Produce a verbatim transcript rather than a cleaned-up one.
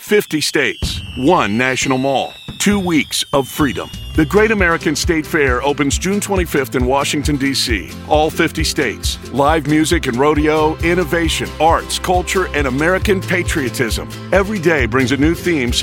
fifty states, one national mall, two weeks of freedom. The Great American State Fair opens June twenty-fifth in Washington, D C All fifty states. Live music and rodeo, innovation, arts, culture, and American patriotism. Every day brings a new theme